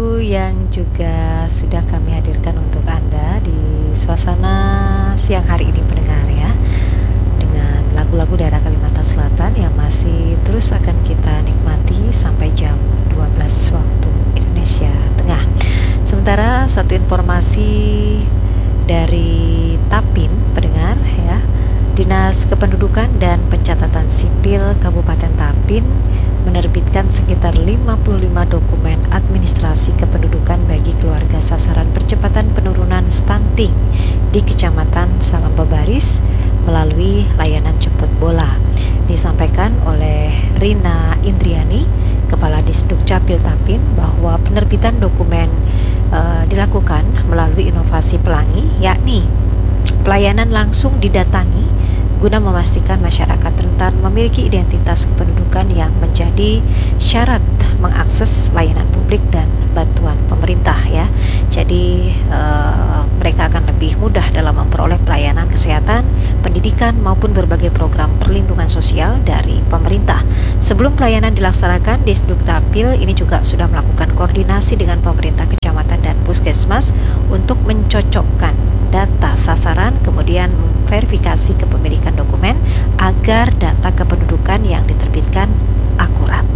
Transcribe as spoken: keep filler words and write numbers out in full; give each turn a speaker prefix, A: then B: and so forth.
A: lagu yang juga sudah kami hadirkan untuk Anda di suasana siang hari ini pendengar ya, dengan lagu-lagu daerah Kalimantan Selatan yang masih terus akan kita nikmati sampai jam dua belas waktu Indonesia Tengah. Sementara satu informasi dari Tapin pendengar ya, Dinas Kependudukan dan Pencatatan Sipil Kabupaten Tapin menerbitkan sekitar lima puluh lima dokumen administrasi kependudukan bagi keluarga sasaran percepatan penurunan stunting di Kecamatan Salambabaris melalui layanan jemput bola. Disampaikan oleh Rina Indriani, Kepala Disduk Capil Tapin, bahwa penerbitan dokumen uh, dilakukan melalui inovasi pelangi, yakni pelayanan langsung didatangi guna memastikan masyarakat rentan memiliki identitas kependudukan yang menjadi syarat mengakses layanan publik dan bantuan pemerintah ya. Jadi uh, mereka akan lebih mudah dalam memperoleh pelayanan kesehatan, pendidikan maupun berbagai program perlindungan sosial dari pemerintah. Sebelum pelayanan dilaksanakan, Disduk Tapil ini juga sudah melakukan koordinasi dengan pemerintah kecamatan dan puskesmas untuk mencocokkan data sasaran, kemudian verifikasi kepemilikan dokumen agar data kependudukan yang diterbitkan akurat.